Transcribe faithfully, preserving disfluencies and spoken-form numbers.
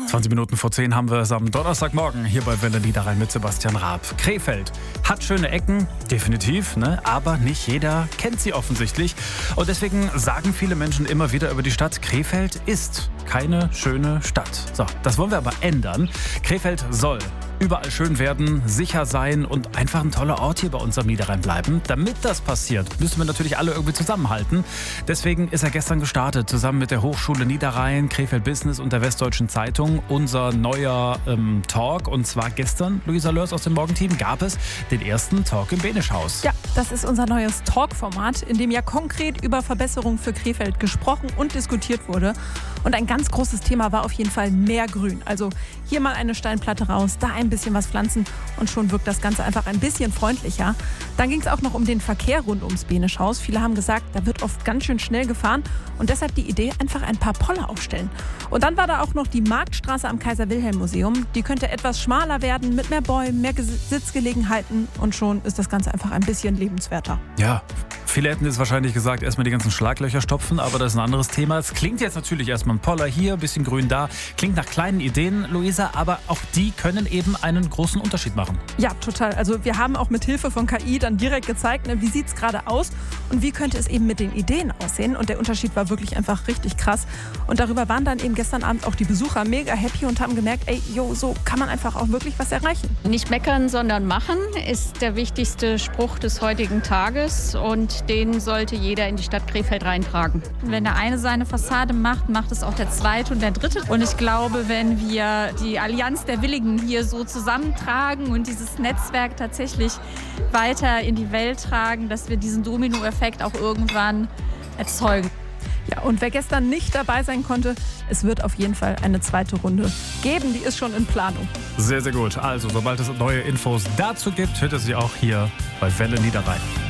zwanzig Minuten vor zehn haben wir es am Donnerstagmorgen hier bei Welle Niederrhein mit Sebastian Raab. Krefeld hat schöne Ecken, definitiv, ne? Aber nicht jeder kennt sie offensichtlich. Und deswegen sagen viele Menschen immer wieder über die Stadt, Krefeld ist keine schöne Stadt. So, das wollen wir aber ändern. Krefeld soll überall schön werden, sicher sein und einfach ein toller Ort hier bei uns am Niederrhein bleiben. Damit das passiert, müssen wir natürlich alle irgendwie zusammenhalten. Deswegen ist er gestern gestartet, zusammen mit der Hochschule Niederrhein, Krefeld Business und der Westdeutschen Zeitung, unser neuer ähm, Talk. Und zwar gestern, Luisa Lörs aus dem Morgenteam, gab es den ersten Talk im Benischhaus. Ja, das ist unser neues Talk-Format, in dem ja konkret über Verbesserungen für Krefeld gesprochen und diskutiert wurde. Und ein ganz großes Thema war auf jeden Fall mehr Grün. Also hier mal eine Steinplatte raus, da ein bisschen was pflanzen und schon wirkt das Ganze einfach ein bisschen freundlicher. Dann ging es auch noch um den Verkehr rund ums Benischhaus. Viele haben gesagt, da wird oft ganz schön schnell gefahren und deshalb die Idee, einfach ein paar Poller aufstellen. Und dann war da auch noch die Marktstraße am Kaiser-Wilhelm-Museum. Die könnte etwas schmaler werden, mit mehr Bäumen, mehr Sitzgelegenheiten und schon ist das Ganze einfach ein bisschen lebenswerter. Ja, viele hätten jetzt wahrscheinlich gesagt, erstmal die ganzen Schlaglöcher stopfen, aber das ist ein anderes Thema. Es klingt jetzt natürlich erstmal ein Poller hier, ein bisschen Grün da. Klingt nach kleinen Ideen, Luisa, aber auch die können eben einen großen Unterschied machen. Ja, total. Also wir haben auch mit Hilfe von K I dann direkt gezeigt, ne, wie sieht es gerade aus und wie könnte es eben mit den Ideen aussehen. Und der Unterschied war wirklich einfach richtig krass. Und darüber waren dann eben gestern Abend auch die Besucher mega happy und haben gemerkt, ey, jo, so kann man einfach auch wirklich was erreichen. Nicht meckern, sondern machen ist der wichtigste Spruch des heutigen Tages und den sollte jeder in die Stadt Krefeld reintragen. Wenn der eine seine Fassade macht, macht es auch der zweite und der dritte. Und ich glaube, wenn wir die Allianz der Willigen hier so zusammentragen und dieses Netzwerk tatsächlich weiter in die Welt tragen, dass wir diesen Dominoeffekt auch irgendwann erzeugen. Ja, und wer gestern nicht dabei sein konnte, es wird auf jeden Fall eine zweite Runde geben. Die ist schon in Planung. Sehr, sehr gut. Also, sobald es neue Infos dazu gibt, hört ihr sie auch hier bei Welle Niederrhein.